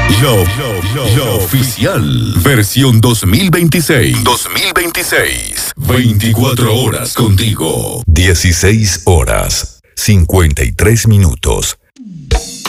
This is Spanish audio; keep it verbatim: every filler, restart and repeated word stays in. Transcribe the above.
Lo, lo, lo oficial. Versión dos mil veintiséis. dos mil veintiséis. veinticuatro horas contigo. dieciséis horas, cincuenta y tres minutos.